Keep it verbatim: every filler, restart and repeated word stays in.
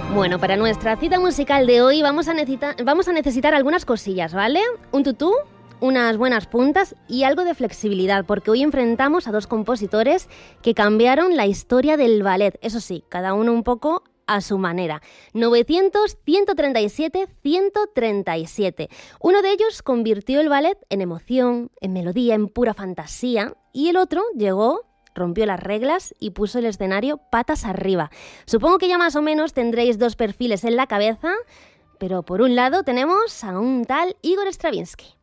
Bueno, para nuestra cita musical de hoy vamos a, necesita- vamos a necesitar algunas cosillas, ¿vale? Un tutú, unas buenas puntas y algo de flexibilidad, porque hoy enfrentamos a dos compositores que cambiaron la historia del ballet. Eso sí, cada uno un poco a su manera. novecientos, ciento treinta y siete, ciento treinta y siete. Uno de ellos convirtió el ballet en emoción, en melodía, en pura fantasía, y el otro llegó, rompió las reglas y puso el escenario patas arriba. Supongo que ya más o menos tendréis dos perfiles en la cabeza, pero por un lado tenemos a un tal Igor Stravinsky.